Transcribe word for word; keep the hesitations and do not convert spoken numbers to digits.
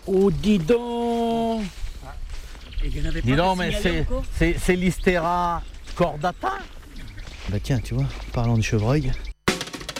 Oh, dis donc. Et il y en avait pas. Dis donc, de mais signalés c'est, encore c'est, c'est l'Hystera cordata. Bah tiens, tu vois, parlant du chevreuil,